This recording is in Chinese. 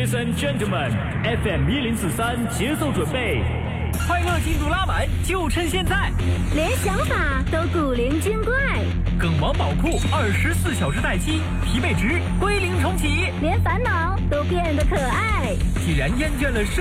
Ladies and gentlemen, FM 1043节奏准备， 快乐进度拉满，就趁现在！ 连想法都古灵精怪， 梗王宝库24小时待机，疲惫值归零重启， 连烦恼都变得可爱。 既然厌倦了